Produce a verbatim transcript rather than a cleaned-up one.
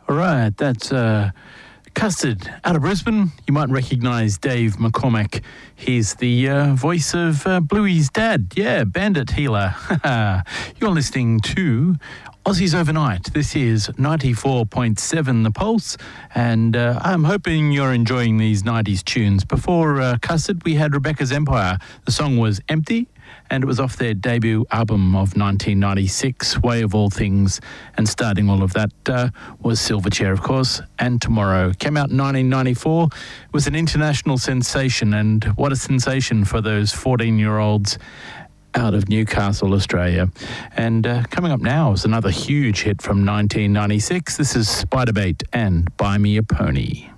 All right, that's uh, Custard out of Brisbane. You might recognise Dave McCormack. He's the uh, voice of uh, Bluey's dad. Yeah, Bandit Healer. You're listening to Aussies Overnight. This is ninety-four point seven The Pulse, and uh, I'm hoping you're enjoying these nineties tunes. Before uh, Custard, we had Rebecca's Empire. The song was Empty, and it was off their debut album of nineteen ninety-six, Way of All Things, and starting all of that uh, was Silverchair, of course, and Tomorrow. Came out in nineteen ninety-four, it was an international sensation, and what a sensation for those fourteen-year-olds out of Newcastle, Australia. And uh, coming up now is another huge hit from nineteen ninety-six. This is Spiderbait and Buy Me a Pony.